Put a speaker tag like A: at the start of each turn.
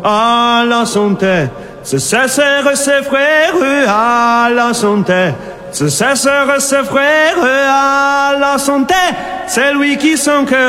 A: à la santé. Ce ses frères, à la santé. Ce ses frères, à la santé. C'est lui qui son cœur.